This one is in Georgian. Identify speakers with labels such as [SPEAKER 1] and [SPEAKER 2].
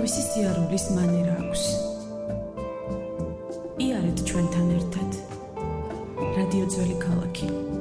[SPEAKER 1] თავისი სიარულის მანერა აქვს. იარეთ ჩვენთან ერთად. რადიო ძველი ქალაქი.